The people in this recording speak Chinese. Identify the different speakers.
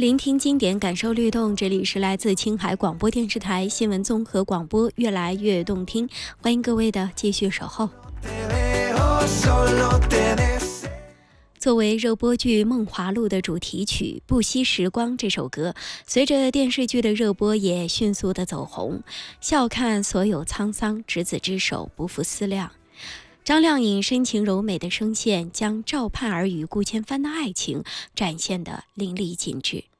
Speaker 1: 聆听经典，感受律动。这里是来自青海广播电视台新闻综合广播，越来越动听。欢迎各位的继续守候。作为热播剧《梦华录》的主题曲《不惜时光》这首歌，随着电视剧的热播也迅速的走红。笑看所有沧桑，执子之手，不负思量。张靓颖深情柔美的声线将赵盼儿与顾千帆的爱情展现得淋漓尽致。